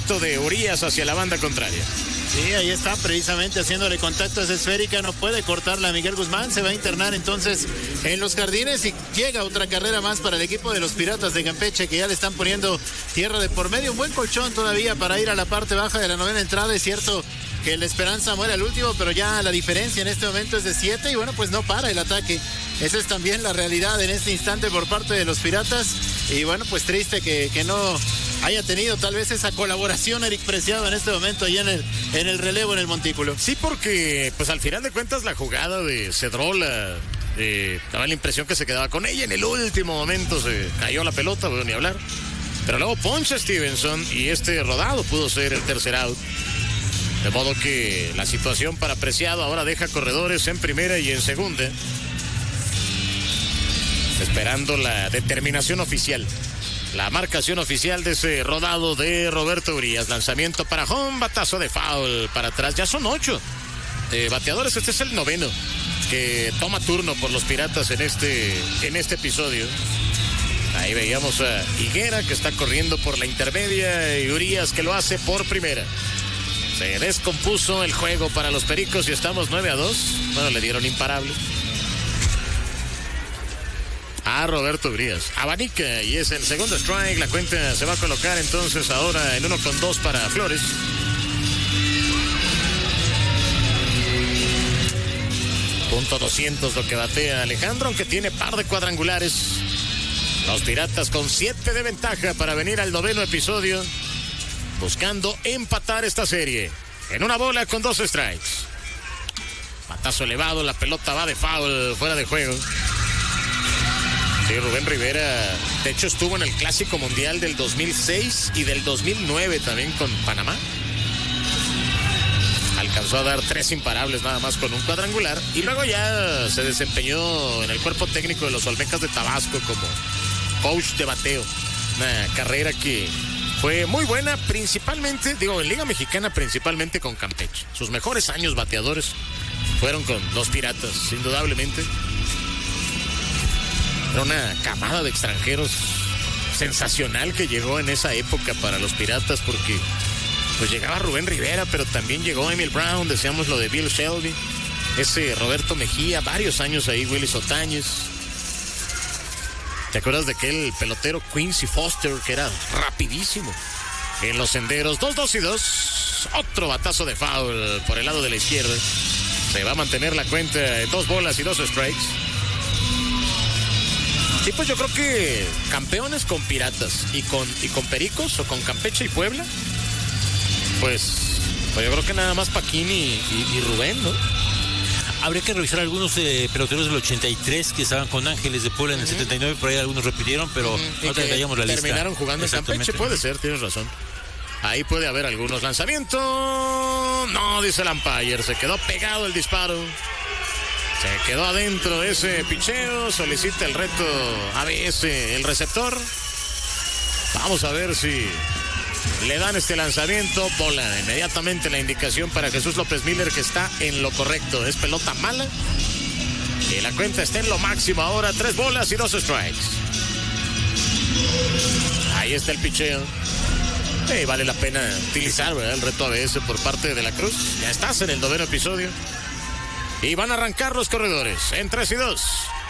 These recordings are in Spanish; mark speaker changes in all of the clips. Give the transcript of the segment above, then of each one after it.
Speaker 1: impacto de Urias hacia la banda contraria.
Speaker 2: Sí, ahí está precisamente haciéndole contacto a esa esférica, no puede cortarla a Miguel Guzmán, se va a internar entonces en los jardines y llega otra carrera más para el equipo de los Piratas de Campeche, que ya le están poniendo tierra de por medio, un buen colchón todavía para ir a la parte baja de la novena entrada. Es cierto que la esperanza muere al último, pero ya la diferencia en este momento es de 7 y bueno, pues no para el ataque. Esa es también la realidad en este instante por parte de los Piratas y bueno, pues triste que no haya tenido tal vez esa colaboración Eric Preciado en este momento ahí en el relevo en el montículo.
Speaker 1: Sí, porque pues al final de cuentas la jugada de Cedrola daba la impresión que se quedaba con ella. En el último momento se cayó la pelota, bueno, ni hablar. Pero luego poncha Stevenson y este rodado pudo ser el tercer out. De modo que la situación para Preciado ahora deja corredores en primera y en segunda, esperando la determinación oficial. La marcación oficial de ese rodado de Roberto Urias. Lanzamiento para home, batazo de foul para atrás. Ya son 8 bateadores. Este es el noveno que toma turno por los Piratas en este episodio. Ahí veíamos a Higuera que está corriendo por la intermedia y Urias que lo hace por primera. Se descompuso el juego para los Pericos y estamos 9-2. Bueno, le dieron imparable a Roberto Urias. Abanica y es el segundo strike. La cuenta se va a colocar entonces ahora en 1-2 para Flores. .200 lo que batea Alejandro, aunque tiene par de cuadrangulares. Los Piratas con 7 de ventaja para venir al noveno episodio, buscando empatar esta serie. En una bola con 2 strikes. Batazo elevado, la pelota va de foul, fuera de juego. Sí, Rubén Rivera, de hecho estuvo en el Clásico Mundial del 2006 y del 2009 también con Panamá. Alcanzó a dar 3 imparables nada más con un cuadrangular y luego ya se desempeñó en el cuerpo técnico de los Olmecas de Tabasco como coach de bateo. Una carrera que fue muy buena, principalmente, en Liga Mexicana, principalmente con Campeche. Sus mejores años bateadores fueron con los Piratas, indudablemente. Era una camada de extranjeros sensacional que llegó en esa época para los Piratas, porque pues llegaba Rubén Rivera, pero también llegó Emil Brown, decíamos lo de Bill Shelby, ese Roberto Mejía, varios años ahí, Willy Sotáñez. ¿Te acuerdas de aquel pelotero Quincy Foster que era rapidísimo en los senderos? 2-2. Otro batazo de foul por el lado de la izquierda. Se va a mantener la cuenta en 2 bolas y 2 strikes. Sí, pues yo creo que campeones con Piratas y con Pericos o con Campeche y Puebla, pues yo creo que nada más Paquín y Rubén, ¿no?
Speaker 3: Habría que revisar algunos peloteros del 83 que estaban con Ángeles de Puebla en el 79, por ahí algunos repitieron, pero no te detallamos la lista.
Speaker 1: Terminaron jugando en Campeche, puede ser, tienes razón. Ahí puede haber algunos. Lanzamiento, no, dice el umpire, se quedó pegado el disparo. Se quedó adentro de ese picheo, solicita el reto ABS, el receptor. Vamos a ver si le dan este lanzamiento. Bola, inmediatamente la indicación para Jesús López Miller, que está en lo correcto. Es pelota mala y la cuenta está en lo máximo ahora. 3 bolas y 2 strikes. Ahí está el picheo. Vale la pena utilizar, ¿verdad?, el reto ABS por parte de la Cruz. Ya estás en el noveno episodio y van a arrancar los corredores en 3-2.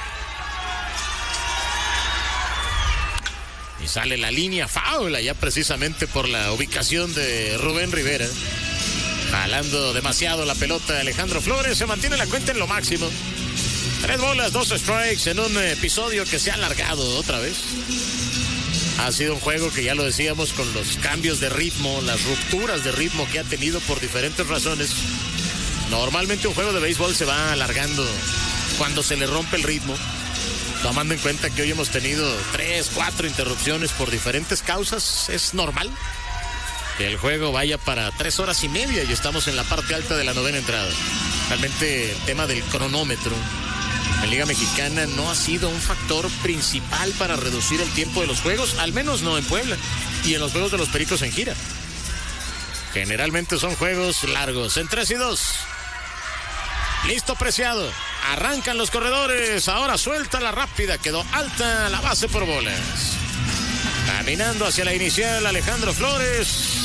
Speaker 1: Y sale la línea foul ya precisamente por la ubicación de Rubén Rivera. Jalando demasiado la pelota de Alejandro Flores. Se mantiene la cuenta en lo máximo. 3 bolas, 2 strikes en un episodio que se ha alargado otra vez. Ha sido un juego que ya lo decíamos, con los cambios de ritmo, las rupturas de ritmo que ha tenido por diferentes razones. Normalmente un juego de béisbol se va alargando cuando se le rompe el ritmo. Tomando en cuenta que hoy hemos tenido 3, 4 interrupciones por diferentes causas, es normal que el juego vaya para 3 horas y media y estamos en la parte alta de la novena entrada. Realmente el tema del cronómetro en Liga Mexicana no ha sido un factor principal para reducir el tiempo de los juegos, al menos no en Puebla y en los juegos de los Pericos en gira. Generalmente son juegos largos, en 3-2. Listo, Preciado. Arrancan los corredores. Ahora suelta la rápida. Quedó alta la base por bolas. Caminando hacia la inicial, Alejandro Flores.